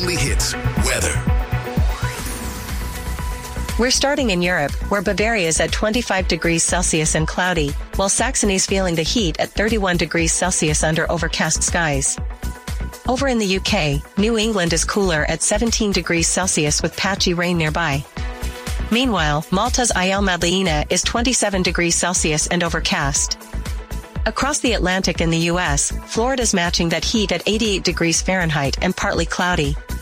only hits, weather. We're starting in Europe, where Bavaria is at 25 degrees Celsius and cloudy, while Saxony's feeling the heat at 31 degrees Celsius under overcast skies. Over in the UK, New England is cooler at 17 degrees Celsius with patchy rain nearby. Meanwhile, Malta's Isle Madleina is 27 degrees Celsius and overcast. Across the Atlantic in the US, Florida's matching that heat at 88 degrees Fahrenheit and partly cloudy.